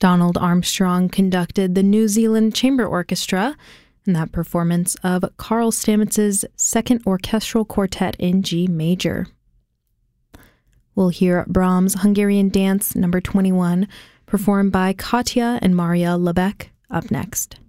Donald Armstrong conducted the New Zealand Chamber Orchestra in that performance of Carl Stamets's Second Orchestral Quartet in G major. We'll hear Brahms' Hungarian Dance No. 21, performed by Katja and Maria Lebeck, up next.